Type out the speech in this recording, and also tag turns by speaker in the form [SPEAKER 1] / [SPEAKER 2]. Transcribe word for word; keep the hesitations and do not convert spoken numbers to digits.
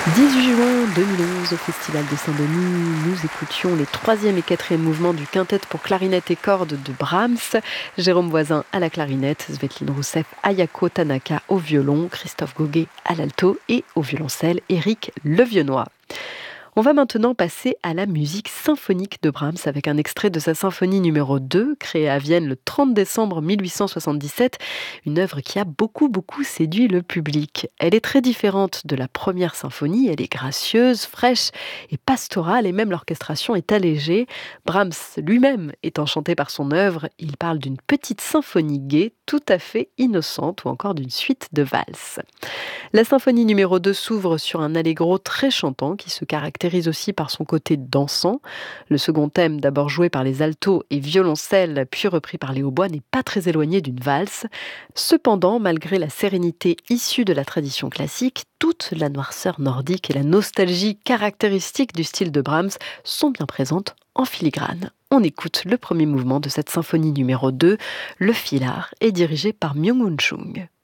[SPEAKER 1] dix-huit juin deux mille onze, au Festival de Saint-Denis, nous écoutions les troisième et quatrième mouvements du quintet pour clarinette et cordes de Brahms. Jérôme Voisin à la clarinette, Svetlin Rousseff, Ayako Tanaka au violon, Christophe Goguet à l'alto et au violoncelle, Éric Levionnois. On va maintenant passer à la musique symphonique de Brahms avec un extrait de sa symphonie numéro deux, créée à Vienne le trente décembre mille huit cent soixante-dix-sept, une œuvre qui a beaucoup beaucoup séduit le public. Elle est très différente de la première symphonie, elle est gracieuse, fraîche et pastorale, et même l'orchestration est allégée. Brahms lui-même est enchanté par son œuvre, il parle d'une petite symphonie gaie, tout à fait innocente, ou encore d'une suite de valses. La symphonie numéro deux s'ouvre sur un allegro très chantant qui se caractérise aussi par son côté dansant. Le second thème, d'abord joué par les altos et violoncelles, puis repris par les hautbois, n'est pas très éloigné d'une valse. Cependant, malgré la sérénité issue de la tradition classique, toute la noirceur nordique et la nostalgie caractéristique du style de Brahms sont bien présentes en filigrane. On écoute le premier mouvement de cette symphonie numéro deux. Le filard est dirigé par Myung-Whun Chung.